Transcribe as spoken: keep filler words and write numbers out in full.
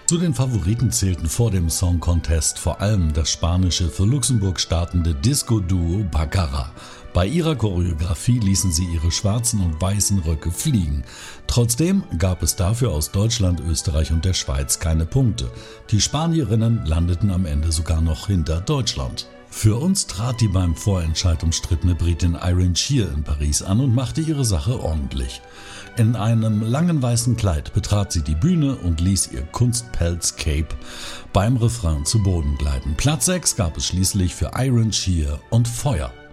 Zu den Favoriten zählten vor dem Song Contest vor allem das spanische für Luxemburg startende Disco-Duo Bacarra. Bei ihrer Choreografie ließen sie ihre schwarzen und weißen Röcke fliegen. Trotzdem gab es dafür aus Deutschland, Österreich und der Schweiz keine Punkte. Die Spanierinnen landeten am Ende sogar noch hinter Deutschland. Für uns trat die beim Vorentscheid umstrittene Britin Irene Sheer in Paris an und machte ihre Sache ordentlich. In einem langen weißen Kleid betrat sie die Bühne und ließ ihr Kunstpelz-Cape beim Refrain zu Boden gleiten. Platz sechs gab es schließlich für Irene Sheer und Feuer.